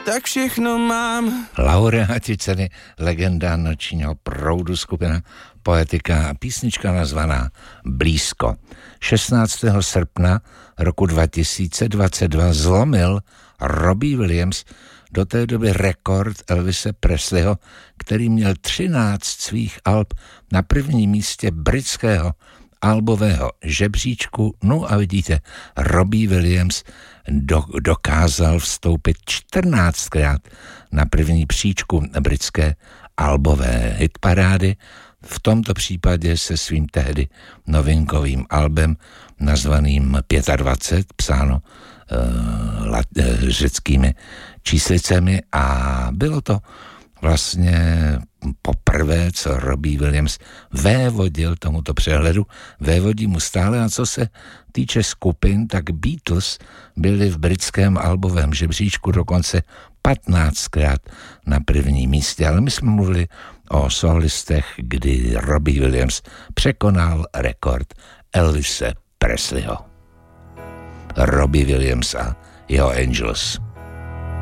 tak všechno mám. Laureáti ceny Legenda nočního proudu, skupina Poetika a písnička nazvaná Blízko. 16. srpna roku 2022 zlomil Robbie Williams do té doby rekord Elvise Presleyho, který měl 13 svých alb na prvním místě britského albového žebříčku. No a vidíte, Robbie Williams dokázal vstoupit 14krát na první příčku britské albové hitparády, v tomto případě se svým tehdy novinkovým albem nazvaným 25, psáno řeckými číslicemi, a bylo to vlastně poprvé, co Robbie Williams vévodil tomuto přehledu, vévodí mu stále, a co se týče skupin, tak Beatles byli v britském albovém žebříčku dokonce 15krát na prvním místě, ale my jsme mluvili o solistech, kdy Robbie Williams překonal rekord Elvise Presleyho. Robbie Williams a jeho Angels.